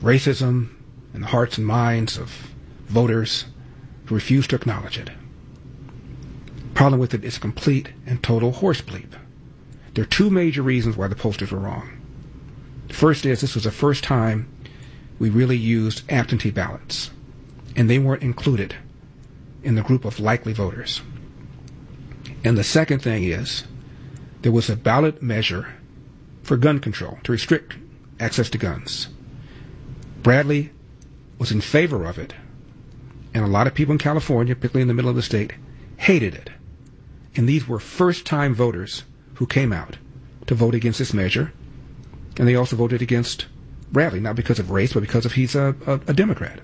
racism in the hearts and minds of voters who refuse to acknowledge it. Problem with it is complete and total horse bleep. There are two major reasons why the pollsters were wrong. The first is this was the first time we really used absentee ballots, and they weren't included in the group of likely voters. And the second thing is there was a ballot measure for gun control to restrict access to guns. Bradley was in favor of it, and a lot of people in California, particularly in the middle of the state, hated it. And these were first-time voters who came out to vote against this measure, and they also voted against Bradley, not because of race, but because of he's a Democrat.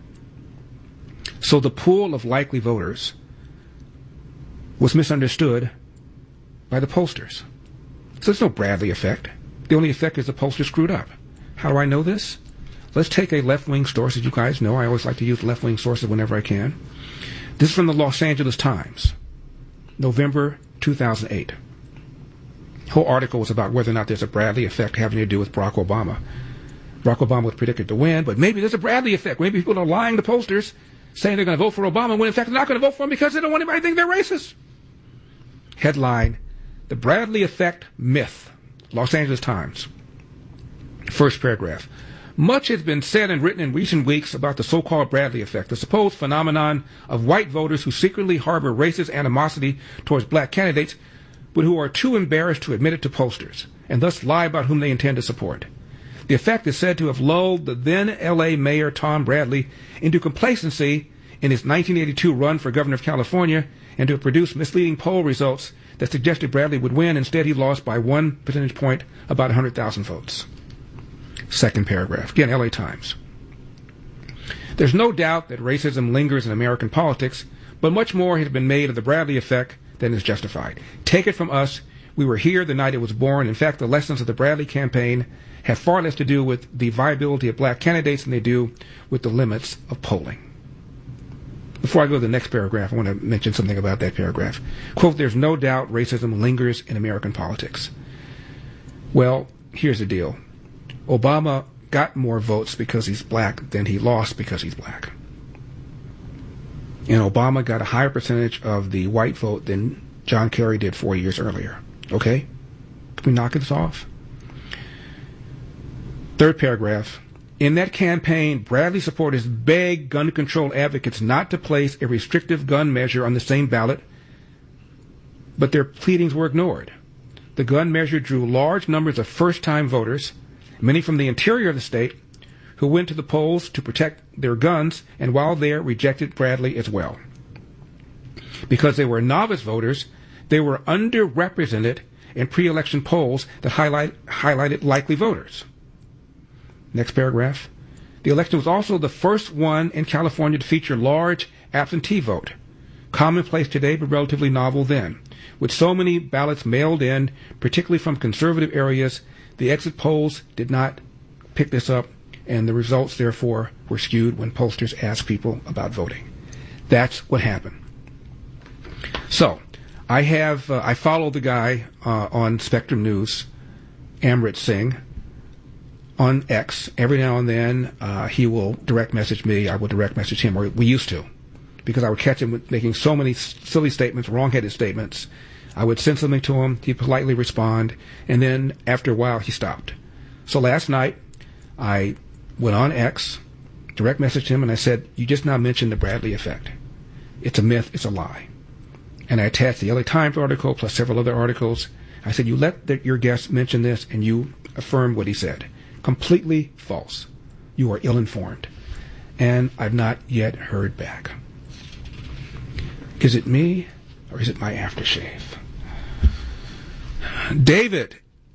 So the pool of likely voters was misunderstood by the pollsters. So there's no Bradley effect. The only effect is the pollsters screwed up. How do I know this? Let's take a left-wing source. As you guys know, I always like to use left-wing sources whenever I can. This is from the Los Angeles Times, November 2008. The whole article was about whether or not there's a Bradley effect having to do with Barack Obama. Barack Obama was predicted to win, but maybe there's a Bradley effect. Maybe people are lying to pollsters, saying they're going to vote for Obama, when in fact they're not going to vote for him because they don't want anybody to think they're racist. Headline, The Bradley Effect Myth, Los Angeles Times. First paragraph. Much has been said and written in recent weeks about the so-called Bradley effect, the supposed phenomenon of white voters who secretly harbor racist animosity towards black candidates, but who are too embarrassed to admit it to pollsters, and thus lie about whom they intend to support. The effect is said to have lulled the then L.A. Mayor Tom Bradley into complacency in his 1982 run for governor of California, and to have produced misleading poll results that suggested Bradley would win. Instead, he lost by 1 percentage point, about 100,000 votes. Second paragraph, again, L.A. Times. There's no doubt that racism lingers in American politics, but much more has been made of the Bradley effect than is justified. Take it from us, we were here the night it was born. In fact, the lessons of the Bradley campaign have far less to do with the viability of black candidates than they do with the limits of polling. Before I go to the next paragraph, I want to mention something about that paragraph. Quote, there's no doubt racism lingers in American politics. Well, here's the deal. Obama got more votes because he's black than he lost because he's black. And Obama got a higher percentage of the white vote than John Kerry did 4 years earlier. Okay? Can we knock this off? Third paragraph. In that campaign, Bradley supporters begged gun control advocates not to place a restrictive gun measure on the same ballot, but their pleadings were ignored. The gun measure drew large numbers of first-time voters, many from the interior of the state, who went to the polls to protect their guns, and while there, rejected Bradley as well. Because they were novice voters, they were underrepresented in pre-election polls that highlighted likely voters. Next paragraph. The election was also the first one in California to feature large absentee vote, commonplace today but relatively novel then. With so many ballots mailed in, particularly from conservative areas, the exit polls did not pick this up, and the results, therefore, were skewed when pollsters asked people about voting. That's what happened. So, I follow the guy on Spectrum News, Amrit Singh, on X. Every now and then, he will direct message me. I will direct message him, or we used to, because I would catch him making so many silly statements, wrong-headed statements. I would send something to him. He'd politely respond, and then after a while, he stopped. So last night, I went on X, direct messaged him, and I said, you just now mentioned the Bradley effect. It's a myth. It's a lie. And I attached the LA Times article plus several other articles. I said, you let your guest mention this, and you affirm what he said. Completely false. You are ill-informed. And I've not yet heard back. Is it me, or is it my aftershave? David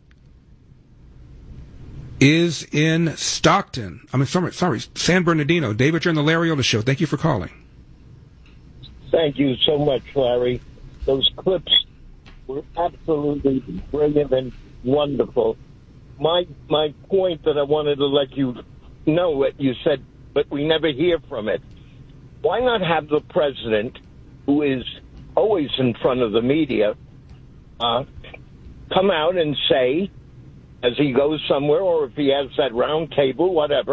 is in Stockton. San Bernardino. David, you're on the Larry Elder Show. Thank you for calling. Thank you so much, Larry. Those clips were absolutely brilliant and wonderful. My point that I wanted to let you know what you said, but we never hear from it. Why not have the president, who is always in front of the media, come out and say, as he goes somewhere, or if he has that round table, whatever,